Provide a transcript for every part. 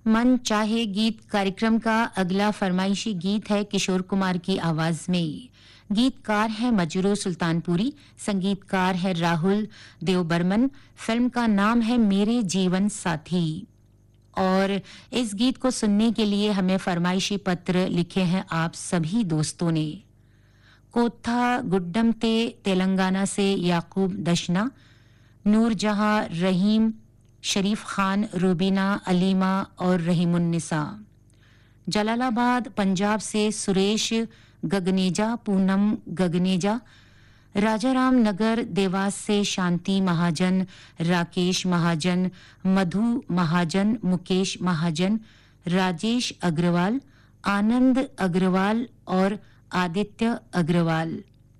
मन चाहे गीत कार्यक्रम का अगला फरमाइशी गीत है किशोर कुमार की आवाज में। गीतकार है मजरू सुल्तानपुरी, संगीतकार है राहुल देवबर्मन। फिल्म का नाम है मेरे जीवन साथी। और इस गीत को सुनने के लिए हमें फरमाइशी पत्र लिखे हैं आप सभी दोस्तों ने। कोथा गुड्डम ते तेलंगाना से याकूब दशना, नूरजहां, रहीम, शरीफ खान, रूबीना, अलीमा और रहीमुन्निसा। जलालाबाद पंजाब से सुरेश गगनेजा, पूनम गगनेजा। राजाराम नगर देवास से शांति महाजन, राकेश महाजन, मधु महाजन, मुकेश महाजन, राजेश अग्रवाल, आनंद अग्रवाल और आदित्य अग्रवाल।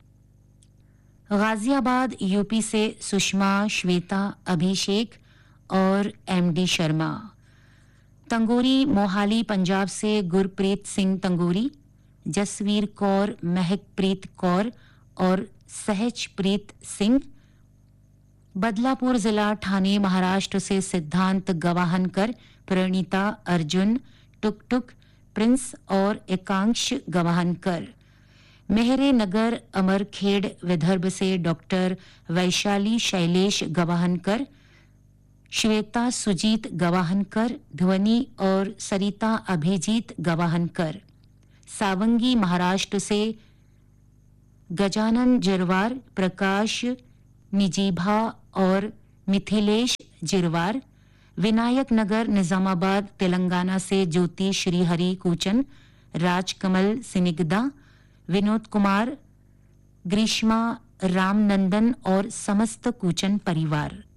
गाजियाबाद यूपी से सुषमा, श्वेता, अभिषेक और एमडी शर्मा। तंगोरी मोहाली पंजाब से गुरप्रीत सिंह तंगोरी, जसवीर कौर, महकप्रीत कौर और सहजप्रीत सिंह। बदलापुर जिला ठाणे महाराष्ट्र से सिद्धांत गवाहनकर, प्रणीता अर्जुन, टुक प्रिंस और एकांश गवाहनकर। मेहरे नगर अमरखेड़ विदर्भ से डॉक्टर वैशाली शैलेश गवाहनकर, श्वेता सुजीत गवाहनकर, ध्वनि और सरिता अभिजीत गवाहनकर। सावंगी महाराष्ट्र से गजानन जिरवार, प्रकाश निजीभा और मिथिलेश जिरवार। विनायक नगर निजामाबाद तेलंगाना से ज्योति श्रीहरि कूचन, राजकमल सिनिगदा, विनोद कुमार, ग्रीष्मा रामनंदन और समस्त कूचन परिवार।